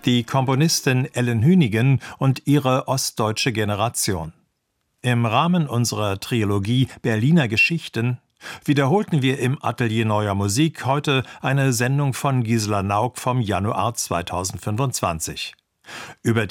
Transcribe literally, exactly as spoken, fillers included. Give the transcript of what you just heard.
die Komponistin Ellen Hünigen und ihre ostdeutsche Generation. Im Rahmen unserer Trilogie Berliner Geschichten wiederholten wir im Atelier Neuer Musik heute eine Sendung von Gisela Nauk vom Januar zweitausendfünfundzwanzig. Über